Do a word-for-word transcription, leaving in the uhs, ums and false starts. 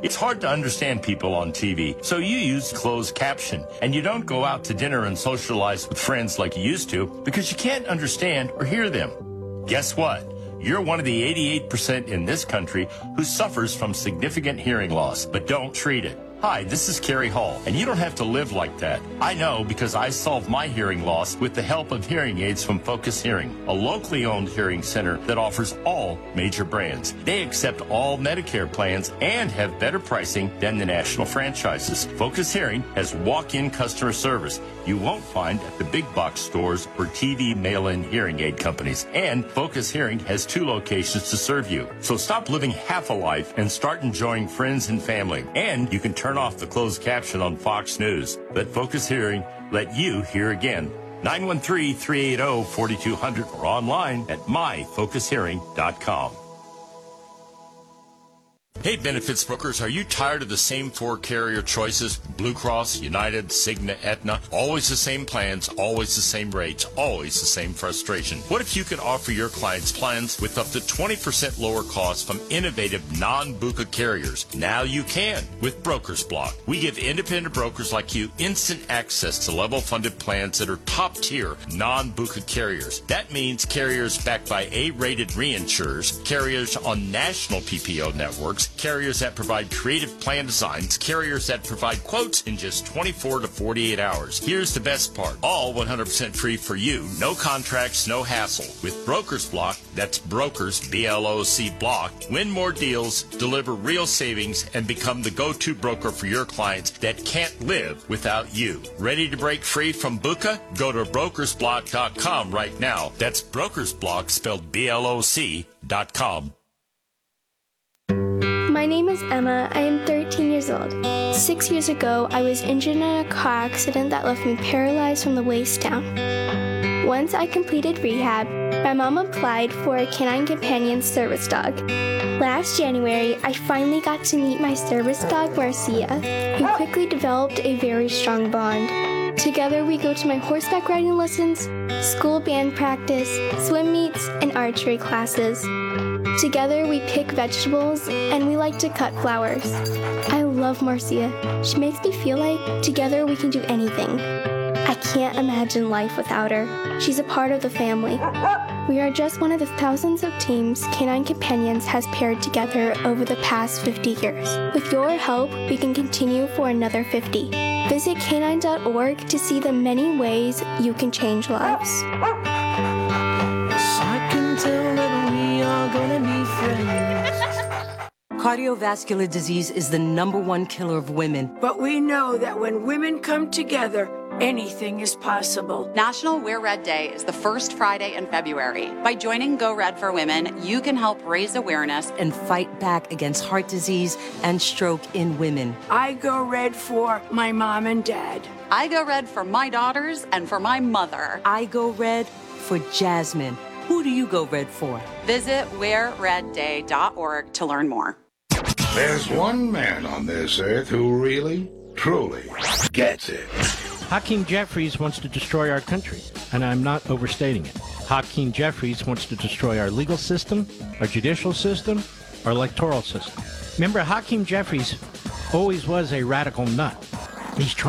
It's hard to understand people on T V, so you use closed caption, and you don't go out to dinner and socialize with friends like you used to because you can't understand or hear them. Guess what? You're one of the eighty-eight percent in this country who suffers from significant hearing loss, but don't treat it. Hi, this is Kerry Hall, and you don't have to live like that. I know because I solved my hearing loss with the help of hearing aids from Focus Hearing, a locally owned hearing center that offers all major brands. They accept all Medicare plans and have better pricing than the national franchises. Focus Hearing has walk-in customer service you won't find at the big box stores or T V mail-in hearing aid companies. And Focus Hearing has two locations to serve you. So stop living half a life and start enjoying friends and family. And you can turn off the closed caption on Fox News. Let Focus Hearing let you hear again. nine one three, three eight zero, four two zero zero or online at my focus hearing dot com. Hey, benefits brokers, are you tired of the same four carrier choices? Blue Cross, United, Cigna, Aetna, always the same plans, always the same rates, always the same frustration. What if you could offer your clients plans with up to twenty percent lower costs from innovative non-BUCA carriers? Now you can with Brokers Block. We give independent brokers like you instant access to level-funded plans that are top-tier non-BUCA carriers. That means carriers backed by A-rated reinsurers, carriers on national P P O networks, carriers that provide creative plan designs, carriers that provide quotes in just twenty-four to forty-eight hours. Here's the best part. All one hundred percent free for you. No contracts, no hassle. With Brokers Block, that's Brokers, B L O C Block, win more deals, deliver real savings, and become the go-to broker for your clients that can't live without you. Ready to break free from BUCA? Go to brokers block dot com right now. That's Brokers Block, spelled B L O C dot com. My name is Emma. I am thirteen years old. Six years ago, I was injured in a car accident that left me paralyzed from the waist down. Once I completed rehab, my mom applied for a Canine Companion service dog. Last January, I finally got to meet my service dog, Marcia. We quickly developed a very strong bond. Together, we go to my horseback riding lessons, school band practice, swim meets, and archery classes. Together, we pick vegetables, and we like to cut flowers. I love Marcia. She makes me feel like together we can do anything. I can't imagine life without her. She's a part of the family. We are just one of the thousands of teams Canine Companions has paired together over the past fifty years. With your help, we can continue for another fifty. Visit canine dot org to see the many ways you can change lives. I can tell that we are gonna be friends. Cardiovascular disease is the number one killer of women. But we know that when women come together, anything is possible. National Wear Red Day is the first Friday in February. By joining Go Red for Women, you can help raise awareness and fight back against heart disease and stroke in women. I go red for my mom and dad. I go red for my daughters and for my mother. I go red for Jasmine. Who do you go red for? Visit wear red day dot org to learn more. There's one man on this earth who really, truly gets it. Hakeem Jeffries wants to destroy our country, and I'm not overstating it. Hakeem Jeffries wants to destroy our legal system, our judicial system, our electoral system. Remember, Hakeem Jeffries always was a radical nut. He's trying